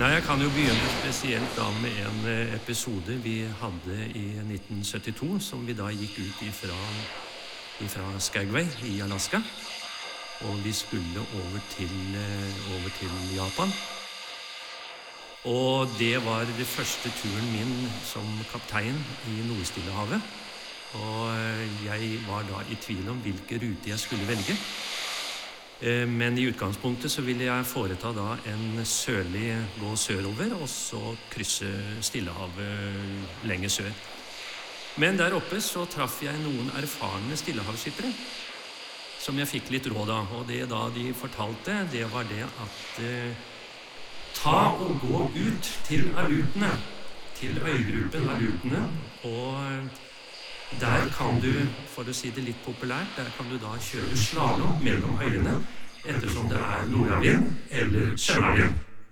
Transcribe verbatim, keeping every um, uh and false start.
Nei, jeg kan jo begynne spesielt da med en episode vi hadde i nitten syttito, som vi da gikk ut ifra, ifra Skagway i Alaska, og vi skulle over til, over til Japan. Og det var det første turen min som kaptein i Nordstillehavet, og jeg var da i tvil om hvilke rute jeg skulle velge. Men i utgangspunktet så ville jeg foreta da en sørlig gå sørover, og så krysse Stillehavet lenger sør. Men der oppe så traff jeg noen erfarne stillehavsskippere, som jeg fikk litt råd av, og det da de fortalte, det var det at eh, ta og gå ut til Alutene, til øygruppen Alutene, og der kan du, for å si det litt populært, der kan du da kjøre slalom mellom øyene, ettersom det er nordavind eller søndavind.